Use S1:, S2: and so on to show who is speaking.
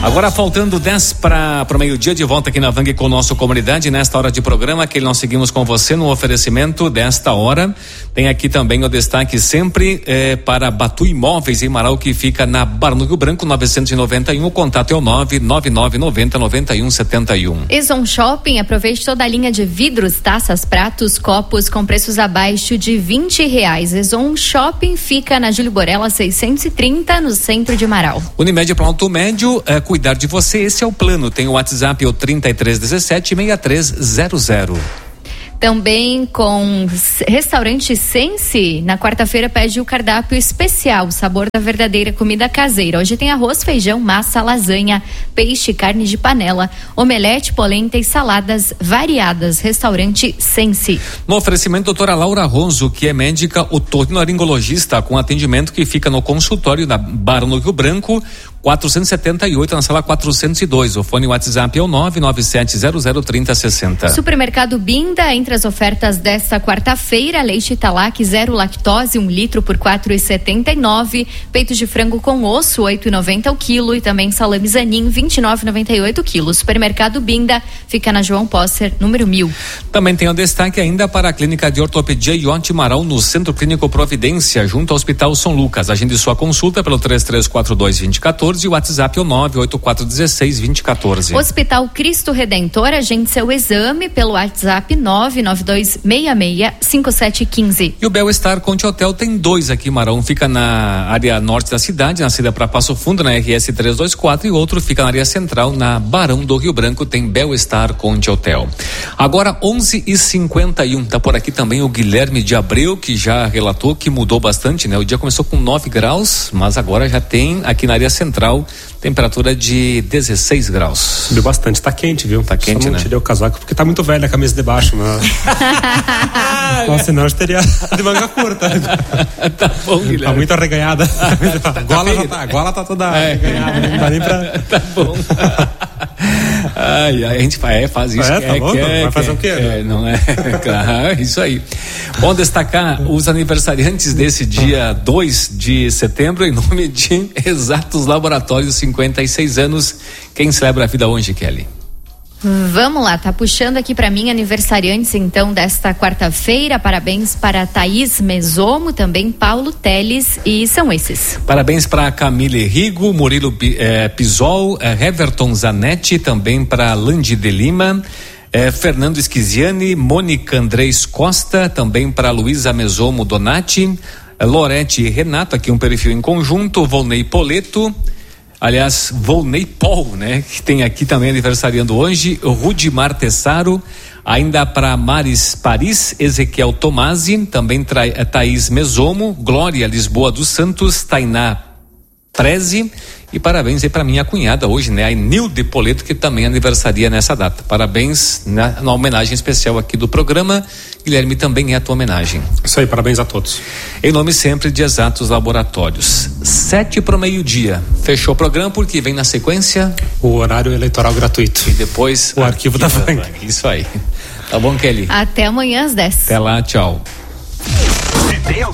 S1: Agora faltando 10 para o meio-dia, de volta aqui na Vang com o nosso Comunidade, nesta hora de programa que nós seguimos com você no oferecimento desta hora. Tem aqui também o destaque sempre para Batu Imóveis em Marau, que fica na Barão do Rio Branco 991, o contato é o 99990-9171.
S2: Exon Shopping, aproveite toda a linha de vidros, taças, pratos, copos com preços abaixo de R$20. Exon Shopping fica na Júlio Borella 630, no centro de Marau.
S1: Unimed Pronto Médio, cuidar de você, esse é o plano. Tem o WhatsApp, o 3317-6300.
S2: Também com restaurante Sense, na quarta-feira pede o cardápio especial, o sabor da verdadeira comida caseira. Hoje tem arroz, feijão, massa, lasanha, peixe, carne de panela, omelete, polenta e saladas variadas. Restaurante Sense.
S1: No oferecimento, doutora Laura Ronzo, que é médica otorrinolaringologista, com atendimento que fica no consultório da Barão do Rio Branco, 478, na sala 402. O fone WhatsApp é o 997003060.
S2: Supermercado Binda, entre as ofertas desta quarta-feira, leite Italac 0 lactose, 1 litro por R$4,79. Peito de frango com osso, R$8,90 o quilo. E também salame Zanin, R$29,98 o quilo. Supermercado Binda, fica na João Posser, número 1000.
S1: Também tem o destaque ainda para a Clínica de Ortopedia Iote Marau, no Centro Clínico Providência, junto ao Hospital São Lucas. Agende sua consulta pelo 3342-2014 e o WhatsApp é o 98416-2014.
S2: Hospital Cristo Redentor, agende seu exame pelo WhatsApp 992665715.
S1: E o Bel-Estar Conte Hotel tem 2 aqui em Marão, fica na área norte da cidade, na saída para Passo Fundo, na RS 324, e outro fica na área central, na Barão do Rio Branco, tem Bel-Estar Conte Hotel. Agora 11h51, tá por aqui também o Guilherme de Abreu, que já relatou que mudou bastante, né? O dia começou com 9 graus, mas agora já tem aqui na área central temperatura de 16 graus.
S3: Subiu bastante, tá quente, viu?
S1: Tá quente,
S3: só não
S1: né?
S3: tirei o casaco porque tá muito velha a camisa de baixo, mas nossa, senão eu teria de manga curta.
S1: Tá bom, Guilherme.
S3: Tá muito arreganhada. A gola tá toda arreganhada, não dá nem pra...
S1: Tá bom. Ai, a gente faz isso.
S3: Tá bom? Vai fazer o quê?
S1: Não é? Claro, isso aí. Bom, destacar os aniversariantes desse dia 2 de setembro, em nome de Exatos Laboratórios, 56 anos. Quem celebra a vida hoje, Kelly?
S2: Vamos lá, tá puxando aqui para mim aniversariantes então desta quarta-feira. Parabéns para Thaís Mesomo, também Paulo Teles, e são esses.
S1: Parabéns para Camille Rigo, Murilo Pisol, Heverton Zanetti, também para Landi de Lima, Fernando Esquiziani, Mônica Andrés Costa, também para Luísa Mesomo Donati, Lorete Renato, aqui um perfil em conjunto, Volney Poleto, aliás, Volney Paul, né? Que tem aqui também aniversariando hoje, Rudimar Tessaro, ainda para Maris Paris, Ezequiel Tomasi, também Thaís Mesomo, Glória Lisboa dos Santos, Tainá Prezi, e parabéns aí para minha cunhada hoje, né? A Nilde Poleto, que também aniversaria nessa data. Parabéns na homenagem especial aqui do programa. Guilherme, também é a tua homenagem.
S3: Isso aí, parabéns a todos.
S1: Em nome sempre de Exatos Laboratórios. 7 para o meio-dia. Fechou o programa porque vem na sequência
S3: o horário eleitoral gratuito.
S1: E depois
S3: o arquivo da Vang.
S1: Isso aí. Tá bom, Kelly?
S2: Até amanhã às 10.
S1: Até lá, tchau.